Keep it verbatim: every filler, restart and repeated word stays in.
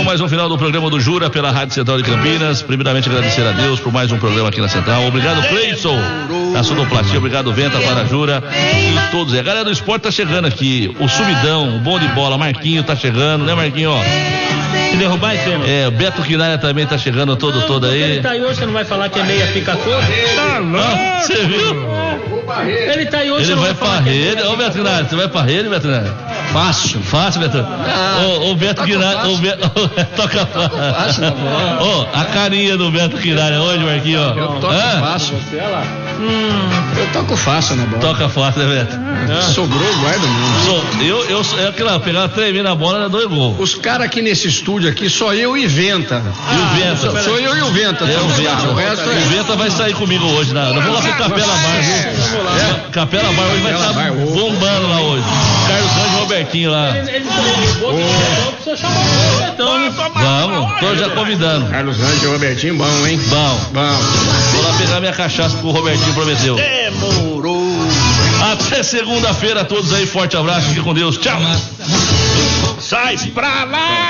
mais um final do programa do Jura pela Rádio Central de Campinas. Primeiramente agradecer a Deus por mais um programa aqui na Central. Obrigado, Cleison, a sonoplastia. Obrigado, Venta, para a Jura. E todos. A galera do esporte tá chegando aqui. O Subidão, o bom de bola, Marquinho tá chegando, né, Marquinho? Ó. Se derrubar e cena. É, o Beto Quinalha também tá chegando todo, todo aí. Ele tá aí hoje, você não vai falar que é meia pica toda? Tá louco, você viu? Ele tá aí hoje, Ele vai pra pra rede. Ô, Beto Quinalha, você vai pra rede, Beto Quinalha? Fácil. Fácil, Beto. Ah, Ô, o Beto Quinalha. O Beto, toca fácil. Ô, a carinha do Beto Quinalha hoje, Marquinho, ó. Eu toco ah? fácil. Hum. Eu toco fácil na bola. Toca fácil, né, Beto? Ah. Sobrou, guarda mesmo. So, eu, eu, é aquela, pegar, tremer na bola, né, dois gols. Os caras aqui nesse estúdio aqui, só eu e Venta. Ah, e o Venta? Sou, sou eu e o Venta. É, o Venta. O resto é... O Venta vai sair comigo hoje. Na, nós vamos lá pro Capela Bar, viu? É. Capela Bar hoje vai estar tá bombando lá hoje. Carlos Anjo e Robertinho lá. Ele, ele derrubou, oh. Precisa chamar o Robertão. Vamos, tô já convidando. Carlos Anjo e Robertinho, bom, hein? Bom. Bom. Vou lá pegar minha cachaça que o Robertinho prometeu. Demorou. Até segunda-feira, todos aí, forte abraço, fique com Deus, tchau. Sai pra lá!